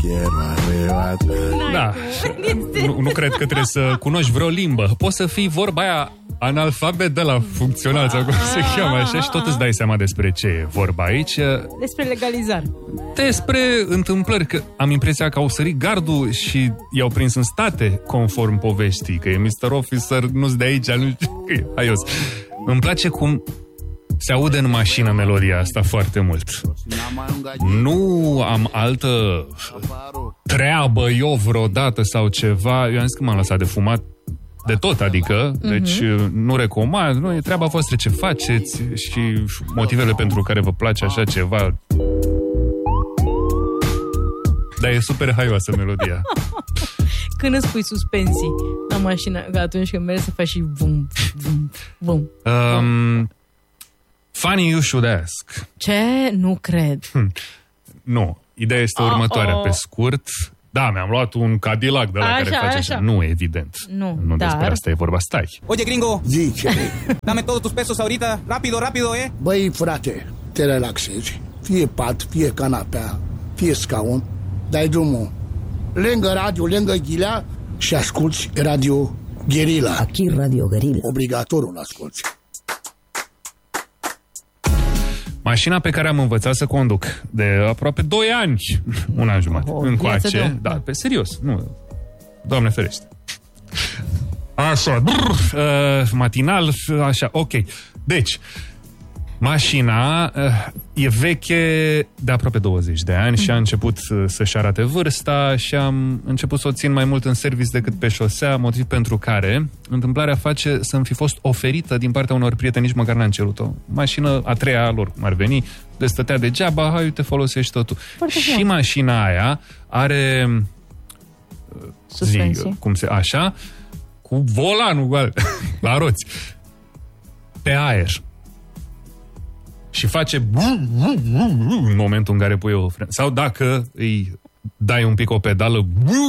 Da, nu cred că trebuie să cunoști vreo limbă. Poți să fii vorba aia analfabet de la funcțional sau cum se cheamă așa și tot îți dai seama despre ce e vorba aici. Despre legalizare. Despre întâmplări, că am impresia că au sărit gardul și i-au prins în state, conform poveștii, că e Mr. Officer, nu-s de aici, nu știu, că e haios. Îmi place cum se aude în mașină melodia asta foarte mult. Nu am altă treabă eu vreodată sau ceva. Eu am zis că m-am lăsat de fumat de tot, adică, deci nu recomand, nu, e treaba voastră ce faceți și motivele pentru care vă place așa ceva. Dar e super haioasă melodia. Când îți pui suspensii la mașină, că atunci când mergi să faci și bum, bum, bum. Funny you should ask. Ce? Nu cred. Nu, ideea este următoarea, pe scurt. Da, mi-am luat un Cadillac de la care face așa. Nu, evident. Nu despre asta e vorba. Stai. Oye, gringo. Zice. Dame todos tus pesos ahorita. Rápido, rápido, eh? Băi, frate, te relaxezi. Fie pat, fie canapea, fie scaun. Dai drumul lângă radio, lângă ghilea și asculti Radio Guerilla. Aquí Radio Guerilla. Obligatoriu l-asculti. Mașina pe care am învățat să conduc de aproape 2 ani, un an jumătate, încoace. Da, pe serios, nu, Doamne ferește. Așa, matinal, așa, ok. Deci, mașina e veche de aproape 20 de ani și a început să-și arate vârsta și am început să o țin mai mult în serviciu decât pe șosea, motiv pentru care întâmplarea face să-mi fi fost oferită din partea unor prieteni, nici măcar n-am cerut-o. Mașină a treia lor, cum ar veni, de stătea degeaba, hai, te folosești totul. Și mașina aia are așa, cu volanul la roți, pe aer. Și face în momentul în care pui o frenă. Sau dacă îi dai un pic o pedală,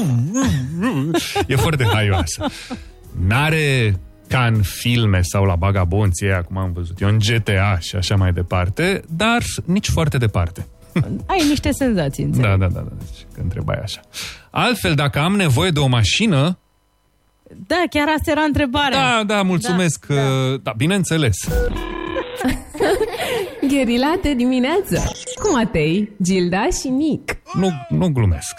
e foarte haioasă. N-are ca în filme sau la Bagabonții aia, cum am văzut eu, în GTA și așa mai departe, dar nici foarte departe. Ai niște senzații, înțeleg. Da. Deci, că întrebai așa. Altfel, dacă am nevoie de o mașină... Da, chiar asta era întrebarea. Da, mulțumesc. Da, bineînțeles. Guerilla de dimineață cu Matei, Gilda și Nic. Nu glumesc.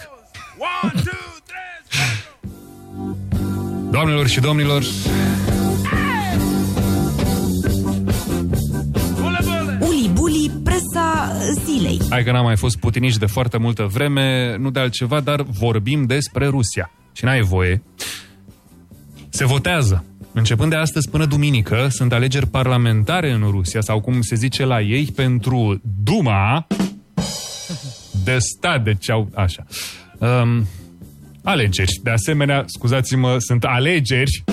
Doamnelor și domnilor, Uli Buli, presa zilei. hai că n-am mai fost putiniști de foarte multă vreme, nu de altceva, dar vorbim despre Rusia. Și n-ai voie. Se votează. Începând de astăzi până duminică, sunt alegeri parlamentare în Rusia, sau cum se zice la ei, pentru Duma de stat, deci așa. Alegeri. De asemenea, scuzați-mă, sunt alegeri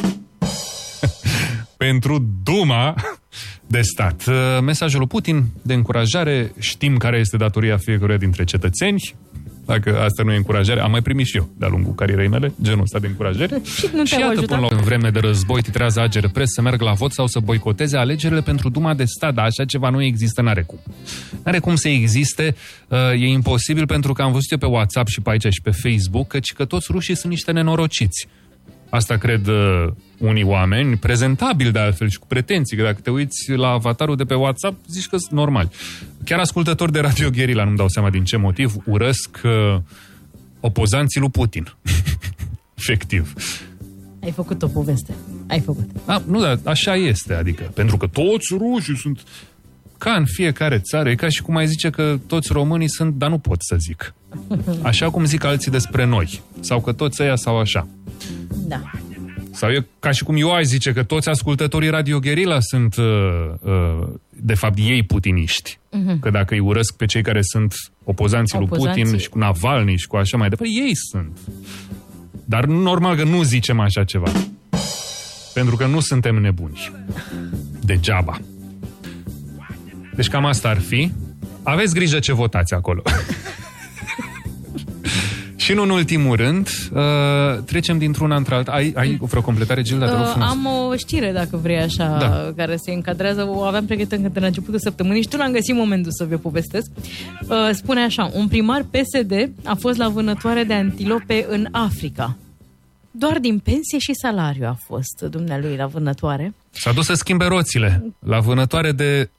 pentru Duma de stat. Mesajul lui Putin de încurajare, știm care este datoria fiecăruia dintre cetățeni. Dacă asta nu e încurajare, am mai primit și eu de-a lungul carierei mele, genul ăsta de încurajare. Și iată, până la în vreme de război, titrează AGR Press să meargă la vot sau să boicoteze alegerile pentru Duma de stat. Dar așa ceva nu există, n-are cum. N-are cum să existe, e imposibil, pentru că am văzut eu pe WhatsApp și pe aici și pe Facebook că toți rușii sunt niște nenorociți. Asta cred unii oameni, prezentabili de altfel și cu pretenții, că dacă te uiți la avatarul de pe WhatsApp, zici că sunt normal. Chiar ascultători de Radio Guerilla, nu-mi dau seama din ce motiv, urăsc opozanții lui Putin. Efectiv. Ai făcut o poveste. Ai făcut. Nu, dar așa este, adică, pentru că toți rușii sunt ca în fiecare țară, e ca și cum ai zice că toți românii sunt, dar nu pot să zic. Așa cum zic alții despre noi. Sau că toți ăia sau așa. Da. Sau e ca și cum eu aș zice că toți ascultătorii Radio Guerilla sunt, de fapt, ei putiniști. Că dacă îi urăsc pe cei care sunt opozanții lui Putin și cu Navalny și cu așa mai departe, ei sunt. Dar normal că nu zicem așa ceva. Pentru că nu suntem nebuni. Degeaba. Deci cam asta ar fi. Aveți grijă ce votați acolo. Și Și în ultimul rând, trecem dintr-una într-alta. Ai vreo completare, Gilda? Te rog frumos. Am o știre, dacă vrei, așa, care se încadrează. O aveam pregătită încă de la începutul săptămânii și tu n-am găsit momentul să vi-o povestesc. Spune așa, un primar PSD a fost la vânătoare de antilope în Africa. Doar din pensie și salariu a fost dumnealui la vânătoare. S-a dus să schimbe roțile. La vânătoare de...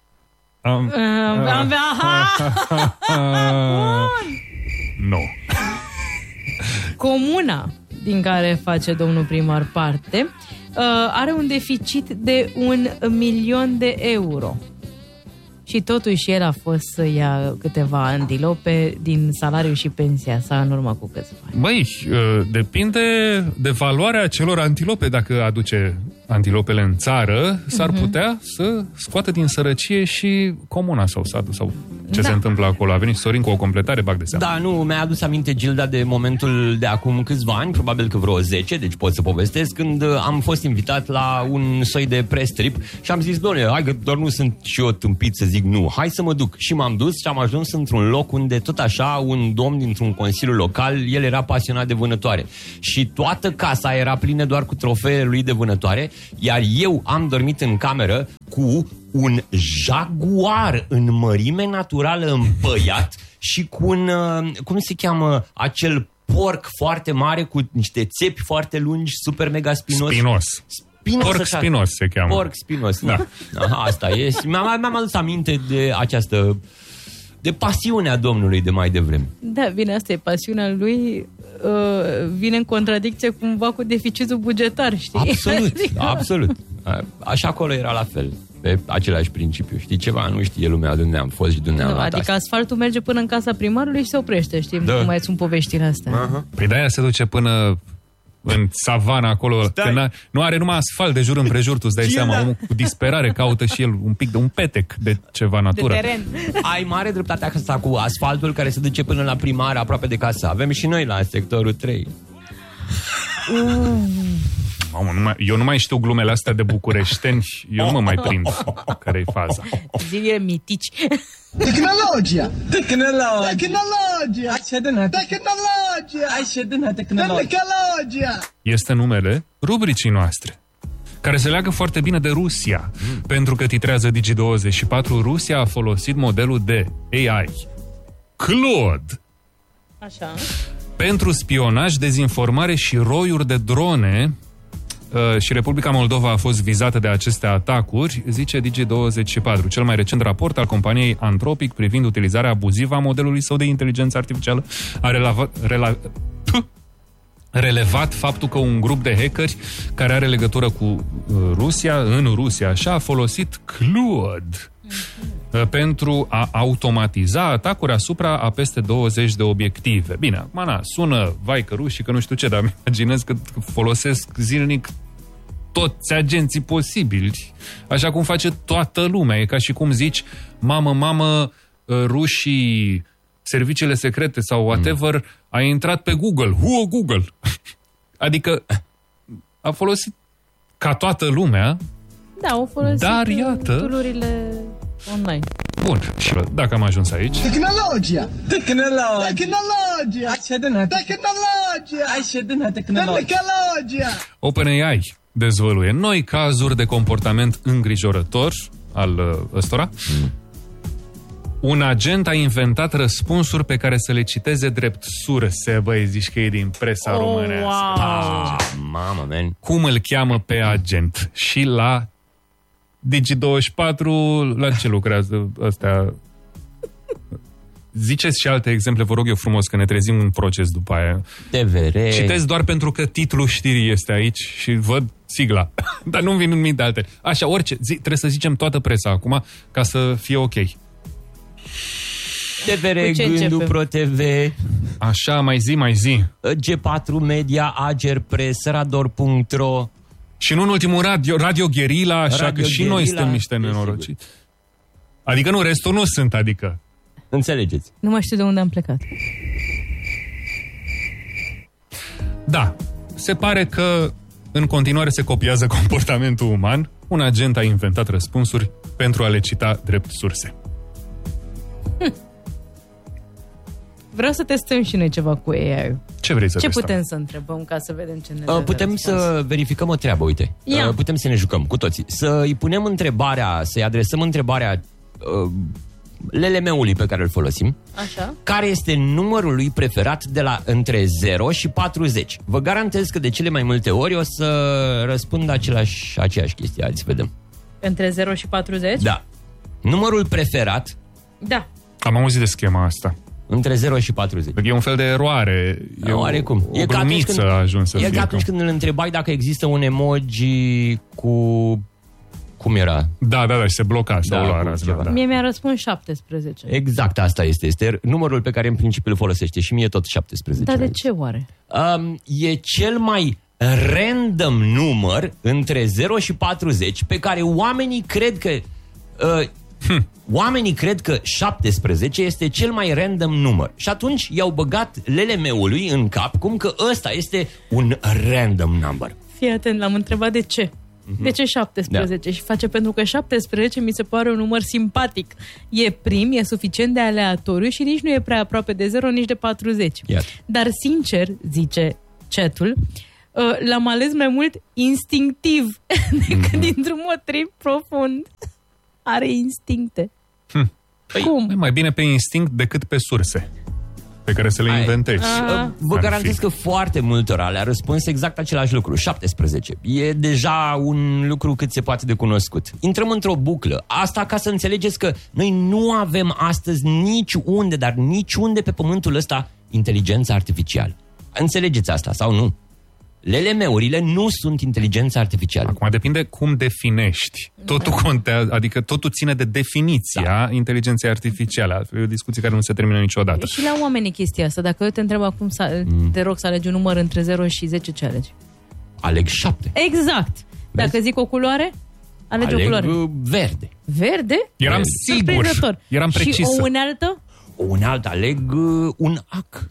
Nu. Comuna din care face domnul primar parte are un deficit de 1.000.000 de euro. Și totuși el a fost să ia câteva antilope din salariu și pensia sa în urmă cu câțiva ani. Băi, depinde de valoarea celor antilope. Dacă aduce antilopele în țară, s-ar putea să scoată din sărăcie și comuna sau satul sau ce se întâmplă acolo. A venit Sorin cu o completare, bag de seamă. Da, nu, mi-a adus aminte, Gilda, de momentul de acum câțiva ani, probabil că vreo 10, deci pot să povestesc, când am fost invitat la un soi de press trip și am zis, doamne, hai că doar nu sunt și eu tâmpit să zic nu, hai să mă duc. Și m-am dus și am ajuns într-un loc unde tot așa un domn dintr-un consiliu local, el era pasionat de vânătoare. Și toată casa era plină doar cu trofeele lui de vânătoare, iar eu am dormit în cameră cu un jaguar în mărime naturală împăiat și cu un, cum se cheamă, acel porc foarte mare cu niște țepi foarte lungi, super mega spinos. Porc spinos se cheamă. Porc spinos, da. Aha, asta e. Mi-am adus aminte de această, de pasiunea Domnului de mai devreme. Da, bine, asta e pasiunea lui, vine în contradicție cumva cu deficitul bugetar, știi? Absolut, absolut. Așa acolo era la fel, pe același principiu. Știi ceva? Nu știe lumea de unde am fost și de unde am luat adică asta. asfaltul merge până în casa primarului și se oprește, știi? Da. Cum mai sunt poveștile astea. Păi de-aia se duce până în savana acolo. Nu are numai asfalt de jur împrejur, tu îți dai seama, omul cu disperare caută și el un pic de un petec de ceva natură. De teren. Ai mare dreptate asta cu asfaltul care se duce până la primar, aproape de casă. Avem și noi la sectorul 3. Mamă, eu nu mai știu glumele astea de bucureșteni, eu nu mă mai prind care-i faza. Zile mitici. Tehnologia! Este numele rubricii noastre, care se leagă foarte bine de Rusia, pentru că titrează Digi24, Rusia a folosit modelul de AI Claude Așa. pentru spionaj, dezinformare și roiuri de drone. Și Republica Moldova a fost vizată de aceste atacuri, zice Digi24. Cel mai recent raport al companiei Anthropic privind utilizarea abuzivă a modelului său de inteligență artificială a relevat faptul că un grup de hackeri care are legătură cu Rusia, în Rusia, așa, a folosit Claude pentru a automatiza atacuri asupra a peste 20 de obiective. Bine, acum, sună vai că rușii, că nu știu ce, dar îmi imaginez că folosesc zilnic toți agenții posibili, așa cum face toată lumea. E ca și cum zici, mamă, rușii, serviciile secrete sau whatever, a intrat pe Google. Google! Adică a folosit ca toată lumea. Da, au folosit dar iată tool-urile online. Bun, și dacă am ajuns aici... Tehnologia! OpenAI dezvăluie noi cazuri de comportament îngrijorător al ăstora. Un agent a inventat răspunsuri pe care să le citeze drept surse. Băi, zici că e din presa românească. Mamă, man. Cum îl cheamă pe agent? Și la Digi24, la ce lucrează ăstea? Ziceți și alte exemple, vă rog eu frumos, că ne trezim un proces după aia. TVR. Citesc doar pentru că titlul știrii este aici și văd sigla. Dar nu-mi vin în minte alte. Așa, orice. Trebuie să zicem toată presa acum ca să fie ok. TVR, Gândul, ProTV. Așa, mai zi. G4 Media, Ager Press, Rador.ro. Și nu în ultimul Radio Guerilla, așa Radio că și Guerilla, noi suntem niște nenorociți. Adică nu, restul nu sunt, adică. Înțelegeți. Nu mai știu de unde am plecat. Da, se pare că în continuare se copiază comportamentul uman. Un agent a inventat răspunsuri pentru a le cita drept surse. Vreau să testăm și noi ceva cu AI. Ce vrei să Ce testăm? putem să întrebăm ca să vedem ce ne dă Putem răspuns? să verificăm o treabă, uite. Putem să ne jucăm cu toții. Să-i punem întrebarea, să-i adresăm întrebarea LLM-ului pe care îl folosim. Așa. Care este numărul lui preferat între 0 și 40? Vă garantez că de cele mai multe ori o să răspund aceeași chestie. Hai să vedem. Între 0 și 40? Da. Numărul preferat. Da. Am auzit de schema asta. Între 0 și 40. E un fel de eroare. Oarecum. O glumiță a ajuns să fie. E ca atunci când îl întrebai dacă există un emoji cu... Cum era? Da, și se bloca sau lua razna. Mie mi-a răspuns 17. Exact, asta este. Este numărul pe care în principiu îl folosește și mie tot 17. Dar de ce oare? E cel mai random număr între 0 și 40 pe care oamenii cred că... Oamenii cred că 17 este cel mai random număr. Și atunci i-au băgat LLM-ului în cap cum că ăsta este un random number. Fii atent, l-am întrebat de ce. De ce 17? Da. Și face pentru că 17 mi se pare un număr simpatic. E prim, e suficient de aleatoriu și nici nu e prea aproape de 0, nici de 40. Iar. Dar sincer, zice chat-ul, l-am ales mai mult instinctiv decât dintr-un motiv profund. Are instincte. Cum? Mai bine pe instinct decât pe surse pe care să le inventezi. Vă garantez că foarte multora le-a răspuns exact același lucru, 17. E deja un lucru cât se poate de cunoscut. Intrăm într-o buclă. Asta ca să înțelegeți că noi nu avem astăzi niciunde, dar niciunde pe pământul ăsta inteligența artificială. Înțelegeți asta sau nu? LLM-urile nu sunt inteligența artificială. Acum depinde cum definești. Totul contează, adică totul ține de definiția inteligenței artificiale. E o discuție care nu se termină niciodată. Și la oameni chestia asta. Dacă eu te întreb acum, te rog să alegi un număr între 0 și 10, ce alegi? Aleg 7. Exact. Dacă zic o culoare, alegi o culoare. Verde. Verde? Eram sigur. Eram precis. Și o unealtă? O unealtă aleg un ac.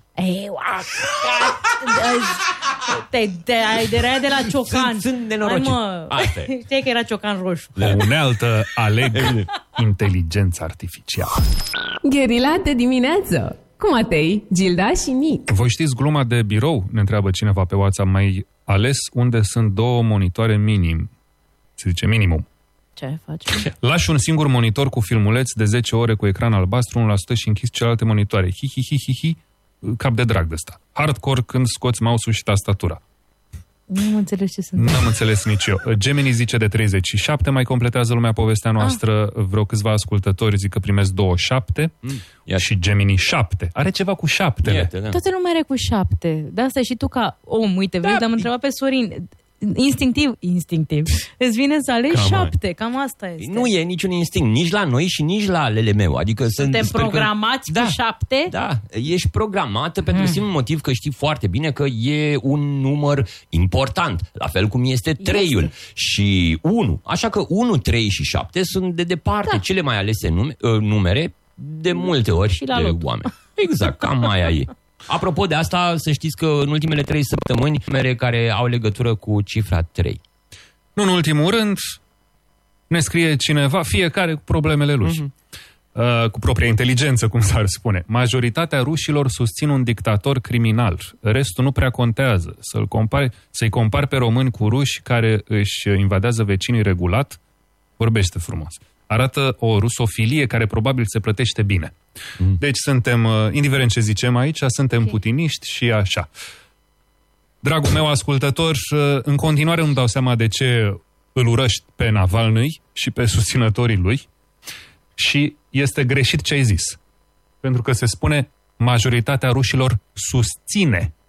Ai de rea de la Ciocan. Sunt nenorocit. Știi că era Ciocan roșu. O unealtă aleg inteligența artificială. Gherila de dimineață cu Matei, Gilda și Nic. Voi știți gluma de birou? Ne întreabă cineva pe WhatsApp. Mai ales unde sunt 2 monitoare minim. Se zice minimum. Ce faci? Lași un singur monitor cu filmuleț de 10 ore cu ecran albastru, 1% și închizi celelalte monitoare. Hi, cap de drag de ăsta. Hardcore când scoți mouse-ul și tastatura. Nu am înțeles ce sunt. N-am înțeles nici eu. Gemini zice de 37, mai completează lumea povestea noastră. Vreo câțiva ascultători zic că primesc 27 și Gemini 7. Are ceva cu 7. Toată lumea are cu 7. De asta și tu ca om, uite, vrei, l-am întrebat pe Sorin. Instinctiv. Îți vine să alegi 7, cam asta este. Nu e niciun instinct, nici la noi și nici la LLM-ul. Adică suntem programați cu 7? Da, ești programată pentru simplu motiv că știi foarte bine că e un număr important, la fel cum este 3-ul și 1. Așa că 1, 3 și 7 sunt de departe cele mai alese numere de multe ori de oameni. Exact, cam aia e. Apropo de asta, să știți că în ultimele 3 săptămâni, numere care au legătură cu cifra 3. Nu în ultimul rând, ne scrie cineva, fiecare cu problemele lui. Cu propria inteligență, cum s-ar spune. Majoritatea rușilor susțin un dictator criminal. Restul nu prea contează. Să-i compari pe români cu ruși care își invadează vecinii regulat, vorbește frumos. Arată o rusofilie care probabil se plătește bine. Deci suntem, indiferent ce zicem aici, suntem putiniști și așa. Dragul meu ascultător, în continuare îmi dau seama de ce îl urăști pe Navalny și pe susținătorii lui și este greșit ce ai zis. Pentru că se spune majoritatea rușilor susține